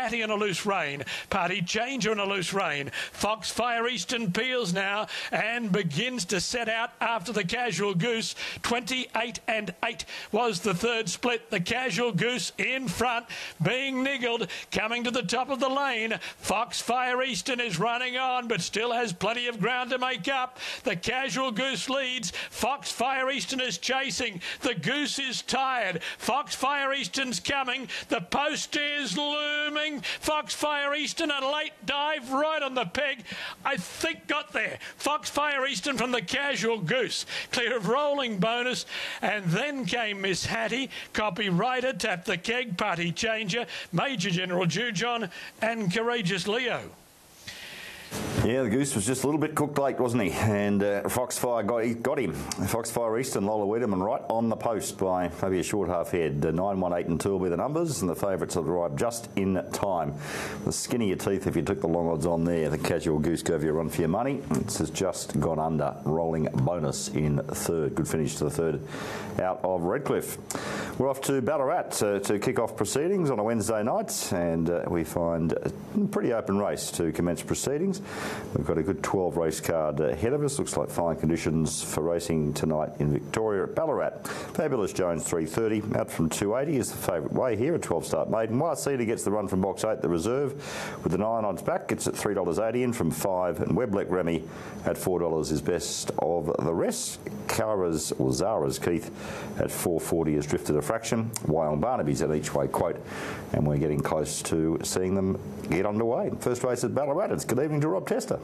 Hattie and a Loose Rein. Party Changer and a Loose Rein. Foxfire Eastern peels now and begins to set out after the Casual Goose. 28 and 8 was the third split. The Casual Goose in front, being niggled, coming to the top of the lane. Foxfire Eastern is running on, but still has plenty of ground to make up. The Casual Goose leads. Foxfire Eastern is chasing. The Goose is tired. Foxfire Eastern's coming. The post is looming. Foxfire Eastern, a late dive right on the peg. I think got there. Foxfire Eastern from the Casual Goose. Clear of Rolling Bonus. And then came Miss Hattie. Copywriter, Tap the Keg, Party Changer, Major General Jujon and Courageous Leo. Yeah, the Goose was just a little bit cooked late, wasn't he? And Foxfire got him. Foxfire Eastern, Lola Wiedemann right on the post by maybe a short half head. 9, 1, 8 and 2 will be the numbers, and the favourites have arrived just in time. The skin of your teeth, if you took the long odds on there, the Casual Goose gave you a run for your money. This has just gone under. Rolling Bonus in third. Good finish to the third out of Redcliffe. We're off to Ballarat to kick off proceedings on a Wednesday night, and we find a pretty open race to commence proceedings. We've got a good 12 race card ahead of us. Looks like fine conditions for racing tonight in Victoria at Ballarat. Fabulous Jones 330 out from 280 is the favourite way here. A 12-start maiden. Wild Cedar gets the run from box 8, the reserve, with the 9 odds back. It's at $3.80 in from 5, and Weblek Remy at $4 is best of the rest. Zara's Keith at $4.40 has drifted a fraction. Wyong Barnaby's at each way quote, and we're getting close to seeing them get underway. First race at Ballarat. It's good evening to Rob Tester.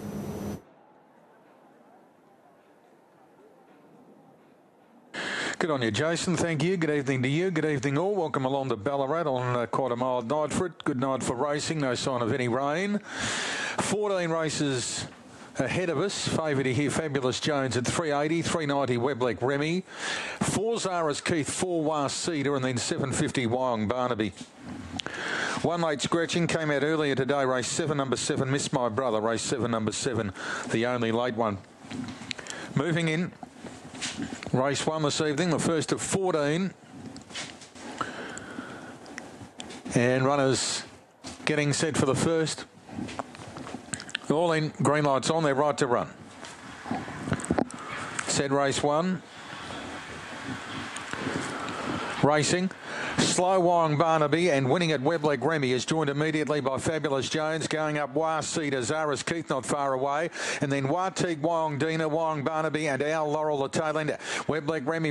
Good on you, Jason. Thank you. Good evening to you. Good evening all. Welcome along to Ballarat on quite a mild night for it. Good night for racing. No sign of any rain. 14 races ahead of us. Favourite here, Fabulous Jones at 380, 390 Weblek Remy, 4 Zara's Keith, 4 Wast Cedar, and then 750 Wyong Barnaby. 1 late scratching came out earlier today. Race 7, number 7, Miss My Brother. Race 7, number 7, the only late one. Moving in, race 1 this evening, the first of 14. And runners getting set for the first. All in, green lights on, they're right to run. Said race 1. Racing. Slow Wyong Barnaby and winning at Weblek Remy is joined immediately by Fabulous Jones, going up Wast Cedar, Zara's Keith not far away, and then Wateek, Wyong Dina, Wyong Barnaby and Al Laurel the tail end. Weblek Remy